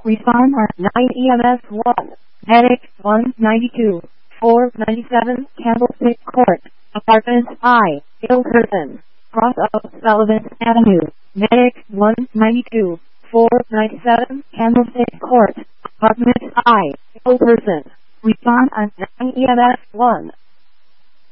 Respond on 9 EMS 1. Medic 192. 497 Candlestick Court. Apartment I. Ill person. Cross of Sullivan Avenue. Medic 192. 497 Candlestick Court. Apartment I. Ill person. Respond on 9 EMS 1.